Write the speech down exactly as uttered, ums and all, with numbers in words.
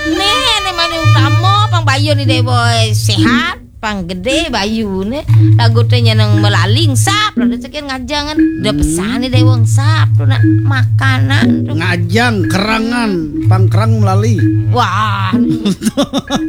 Nih, nih mana utama pang bayu nih deh boy sehat, pang gede bayu nih. Lagu teh nyeneng melaling sap, lalu sekian ngajangan. Udah pesan nih deh wong sap, tuh nak makanan. Ngajang kerangan, pang kerang melalui. Wah.